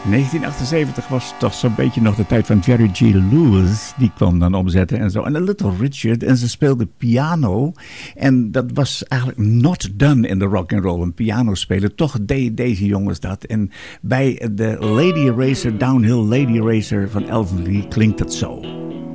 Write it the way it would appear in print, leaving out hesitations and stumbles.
1978 was toch zo'n beetje nog de tijd van Jerry G. Lewis. Die kwam dan omzetten en zo. En Little Richard. En ze speelde piano. En dat was eigenlijk not done in de rock and roll. Een piano spelen. Toch deden deze jongens dat. En bij de Lady Racer, Downhill Lady Racer van Elvis Lee klinkt het zo.